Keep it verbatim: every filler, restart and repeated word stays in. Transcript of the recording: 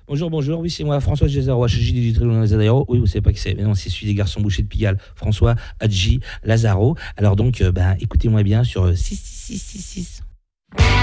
Bonjour, bonjour, oui, c'est moi, François Gézaro, H J Digital Lazaro. Oui, vous savez pas qui c'est, mais non, c'est celui des garçons bouchés de Pigalle, François Hadji Lazaro. Alors donc, euh, ben, écoutez-moi bien sur six six six six six.